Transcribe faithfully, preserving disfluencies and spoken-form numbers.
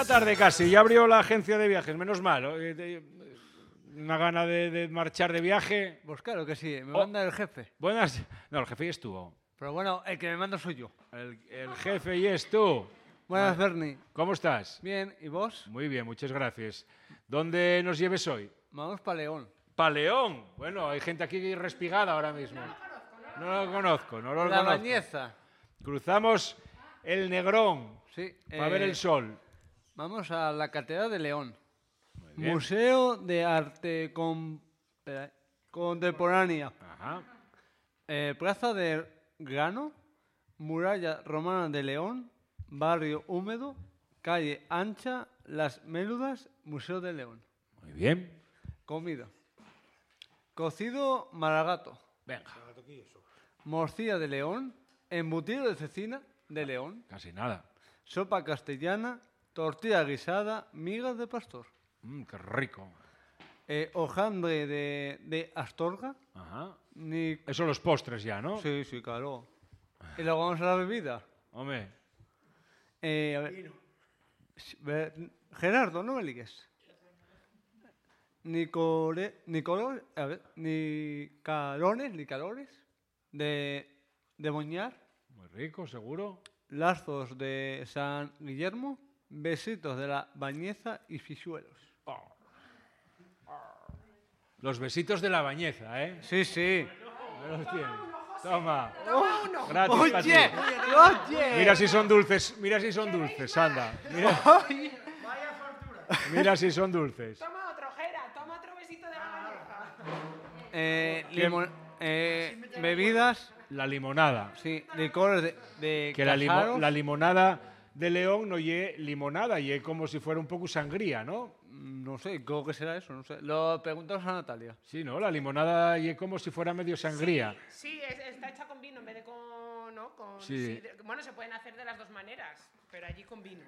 tarde casi, ya abrió la agencia de viajes, menos mal. eh, de- Una gana de, de marchar de viaje. Pues claro que sí, me Oh. manda el jefe. Buenas. No, el jefe ya estuvo. Pero bueno, el que me manda soy yo. El, el jefe ya estuvo. Buenas, Bernie. ¿Cómo estás? Bien, ¿y vos? Muy bien, muchas gracias. ¿Dónde nos lleves hoy? Vamos para León. Pa' León. Bueno, hay gente aquí respigada ahora mismo. No lo conozco, no lo La conozco. Bañeza. Cruzamos el Negrón Sí. para eh, ver el sol. Vamos a la Catedral de León. bien. Museo de Arte con- espera, Contemporánea. Ajá. Eh, Plaza del Grano. Muralla Romana de León. Barrio Húmedo. Calle Ancha. Las Méludas. Museo de León. Muy bien. Comida. Cocido maragato. Venga, Morcilla de León. Embutido de cecina de León. casi nada. Sopa castellana. Tortilla guisada. Migas de pastor. Mm, qué rico. Eh, hojaldre de, de Astorga. Ajá. Ni... Eso los postres ya, ¿no? Sí, sí, claro. Y luego vamos a la bebida. Hombre, Eh, a ver. Sí, ve- Gerardo, no me ligues. Nicore, Nicolor, a ver, Nicalones, Nicalones, de, de Boñar, muy rico, seguro. Lazos de San Guillermo, Besitos de la Bañeza y Fisuelos. Los besitos de la bañeza, ¿eh? Sí, sí. Ahí los tienes. Toma. Gratis pa' ti. ¡Oye! ¡Oye! Mira si son dulces, mira si son dulces, anda. Mira, mira si son dulces. Toma otro, Jera, toma otro besito de la bañeza. Eh, limon- eh, bebidas, La limonada. sí, licores de, de Que la, limo- casaros. la limonada de León no lle limonada, lle como si fuera un poco sangría, ¿no? No sé, creo que será eso, no sé. Lo preguntamos a Natalia. Sí, ¿no? La limonada lle como si fuera medio sangría. Sí, es- está hecha con vino en vez de con... ¿no? con Sí. sidra. Bueno, se pueden hacer de las dos maneras, pero allí con vino.